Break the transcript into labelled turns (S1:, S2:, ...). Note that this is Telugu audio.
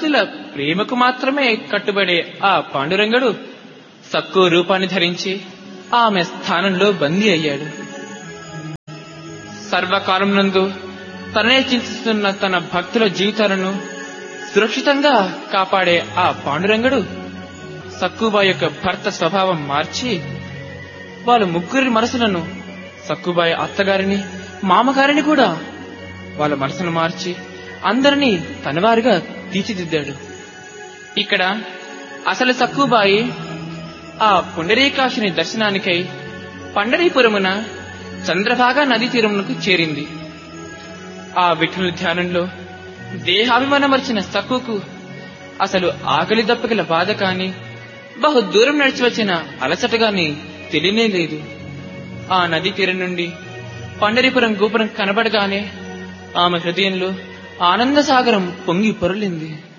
S1: భక్తుల ప్రేమకు మాత్రమే కట్టుబడే ఆ పాండురంగడు సక్కు రూపాన్ని ధరించి ఆమె స్థానంలో బందీ అయ్యాడు. సర్వకాలం నందు తననే చింతిస్తున్న తన భక్తుల జీవితాలను సురక్షితంగా కాపాడే ఆ పాండురంగడు సక్కుబాయి యొక్క భర్త స్వభావం మార్చి వాళ్ళ ముగ్గురి మనసులను, సక్కుబాయి అత్తగారిని మామగారిని కూడా వాళ్ళ మనసును మార్చి అందరినీ తనవారిగా తీర్చిదిద్దాడు. ఇక్కడ అసలు సక్కుబాయి ఆ పుండరీకాక్షుని దర్శనానికై పండరీపురమున చంద్రభాగా నదీ తీరమునకు చేరింది. ఆ విఠుని ధ్యానంలో దేహాభిమానమర్చిన సక్కుకు అసలు ఆకలి దప్పగల బాధ కాని, బహు దూరం నడిచి వచ్చిన అలసట గాని తెలియనే లేదు. ఆ నదీ తీరం నుండి పండరీపురం గోపురం కనబడగానే ఆమె హృదయంలో ఆనంద సాగరం పొంగి పొరలింది.